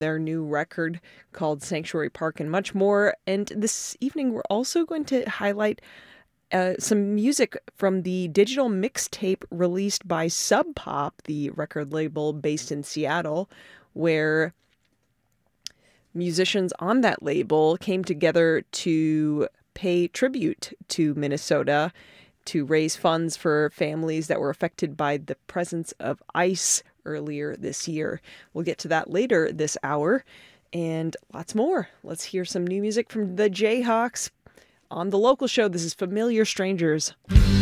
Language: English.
their new record called Sanctuary Park and much more. And this evening, we're also going to highlight some music from the digital mixtape released by Sub Pop, the record label based in Seattle, where musicians on that label came together to pay tribute to Minnesota to raise funds for families that were affected by the presence of ice earlier this year. We'll get to that later this hour and lots more. Let's hear some new music from the Jayhawks on the local show. This is Familiar Strangers.